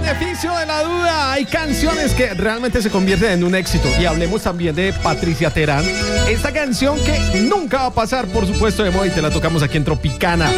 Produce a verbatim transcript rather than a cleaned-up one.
beneficio de la duda. Hay canciones que realmente se convierten en un éxito. Y hablemos también de Patricia Terán. Esta canción que nunca va a pasar, por supuesto, de moda, y te la tocamos aquí en Tropicana.